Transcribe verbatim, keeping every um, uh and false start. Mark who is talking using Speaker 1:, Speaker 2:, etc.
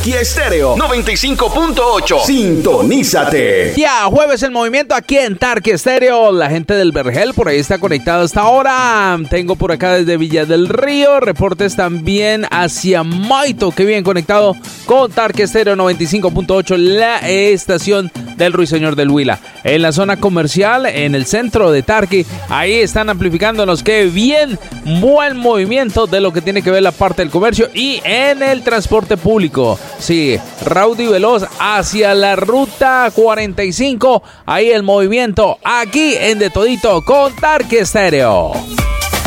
Speaker 1: Tarque Estéreo noventa y cinco punto ocho. Sintonízate.
Speaker 2: Ya, jueves el movimiento aquí en Tarque Estéreo. La gente del Vergel por ahí está conectada hasta ahora. Tengo por acá desde Villa del Río reportes también hacia Maito. Qué bien conectado con Tarque Estéreo noventa y cinco punto ocho, la estación del Ruiseñor del Huila. En la zona comercial, en el centro de Tarque, ahí están amplificándonos. Qué bien, buen movimiento de lo que tiene que ver la parte del comercio y en el transporte público. Sí, raudo y veloz hacia la ruta cuarenta y cinco. Ahí el movimiento aquí en De Todito con Tarque Estéreo.